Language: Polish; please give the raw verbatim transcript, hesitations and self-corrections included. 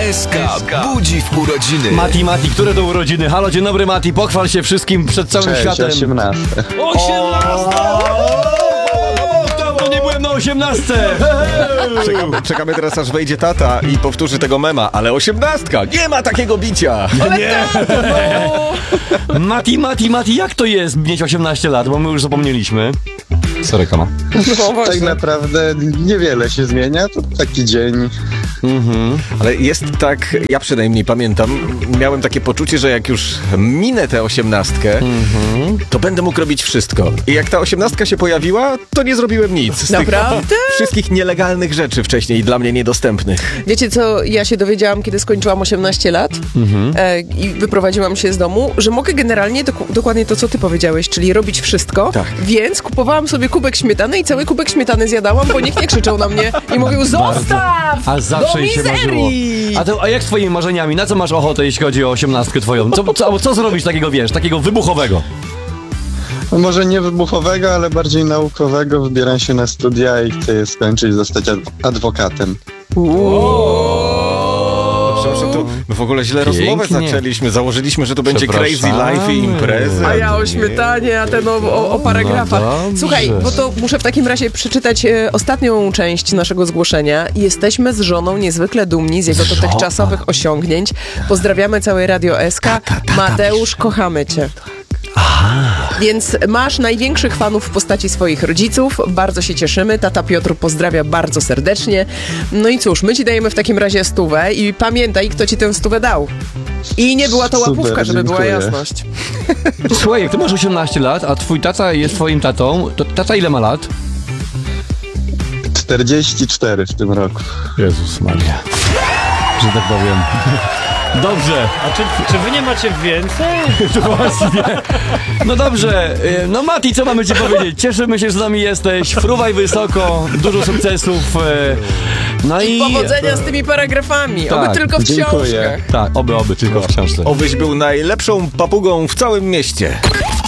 S K budzi w urodziny. Mati, Mati, które to urodziny? Halo, dzień dobry Mati, pochwal się wszystkim przed całym Cześć, światem. osiemnaste. osiemnaste! Dawno nie byłem na osiemnastce! Czekamy, czekamy teraz, aż wejdzie tata i powtórzy tego mema, ale osiemnastka, nie ma takiego bicia! Nie! Mati, Mati, Mati, jak to jest mieć osiemnaście lat? Bo my już zapomnieliśmy. Sorry, kama. No Tak naprawdę niewiele się zmienia, to taki dzień. Mhm. Ale jest tak, ja przynajmniej pamiętam, miałem takie poczucie, że jak już minę tę osiemnastkę, mhm. to będę mógł robić wszystko. I jak ta osiemnastka się pojawiła, to nie zrobiłem nic. Z Naprawdę? tych wszystkich nielegalnych rzeczy wcześniej dla mnie niedostępnych. Wiecie co, ja się dowiedziałam, kiedy skończyłam osiemnaście lat mhm. e, i wyprowadziłam się z domu, że mogę generalnie dok- dokładnie to, co ty powiedziałeś, czyli robić wszystko, tak. Więc kupowałam sobie kubek śmietany i cały kubek śmietany zjadałam, bo nikt nie krzyczał na mnie i mówił zostaw! A zawsze do się marzyło. A, to, a jak z twoimi marzeniami? Na co masz ochotę, jeśli chodzi o osiemnastkę twoją? Co, co, co zrobić takiego, wiesz, takiego wybuchowego? No może nie wybuchowego, ale bardziej naukowego. Wybieram się na studia i chcę je skończyć, zostać adw- adwokatem. Przepraszam, to my w ogóle źle Pięknie. rozmowę zaczęliśmy. Założyliśmy, że to będzie crazy life i imprezy. A ja o śmietanie, a ten o, o, o paragrafach. No dobrze. Słuchaj, bo to muszę w takim razie przeczytać e, ostatnią część naszego zgłoszenia. Jesteśmy z żoną niezwykle dumni z jego Żona. dotychczasowych osiągnięć. Pozdrawiamy całe Radio S K. Mateusz, kochamy cię. Więc masz największych fanów w postaci swoich rodziców. Bardzo się cieszymy. Tata Piotr pozdrawia bardzo serdecznie. No i cóż, my ci dajemy w takim razie stówę i pamiętaj, kto ci tę stówę dał. I nie była to Super, łapówka, żeby była dziękuję. jasność. Słuchaj, jak ty masz osiemnaście lat, a twój tata jest twoim tatą, to tata ile ma lat? czterdzieści cztery w tym roku. Jezus Maria. Że tak powiem. Dobrze. A czy, czy wy nie macie więcej? To właśnie. No dobrze. y, No Mati, co mamy ci powiedzieć? Cieszymy się, że z nami jesteś. Fruwaj wysoko. Dużo sukcesów. y, No i... I powodzenia z tymi paragrafami. Tak, Oby tylko w dziękuję. książkach. Tak, oby, oby, tylko w książce. Obyś był najlepszą papugą w całym mieście.